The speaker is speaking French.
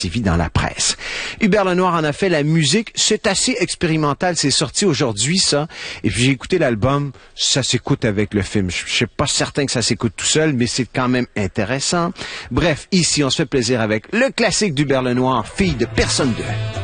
dans la presse. Hubert Lenoir en a fait la musique. C'est assez expérimental. C'est sorti aujourd'hui, ça. Et puis, j'ai écouté l'album. Ça s'écoute avec le film. Je suis pas certain que ça s'écoute tout seul, mais c'est quand même intéressant. Bref, ici, on se fait plaisir avec le classique d'Hubert Lenoir, Fille de personne d'eux.